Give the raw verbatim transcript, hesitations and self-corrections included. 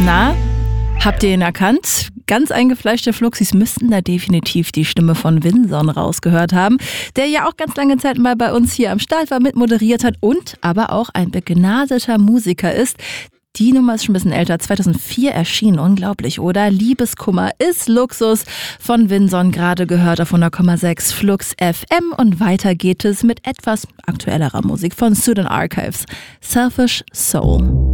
Na, habt ihr ihn erkannt? Ganz eingefleischte Fluxis müssten da definitiv die Stimme von Vinson rausgehört haben, der ja auch ganz lange Zeit mal bei uns hier am Start war, mitmoderiert hat und aber auch ein begnadeter Musiker ist. Die Nummer ist schon ein bisschen älter, zweitausendvier erschienen, unglaublich, oder? Liebeskummer ist Luxus von Vinson, gerade gehört auf hundert Komma sechs Flux F M, und weiter geht es mit etwas aktuellerer Musik von Student Archives, Selfish Soul.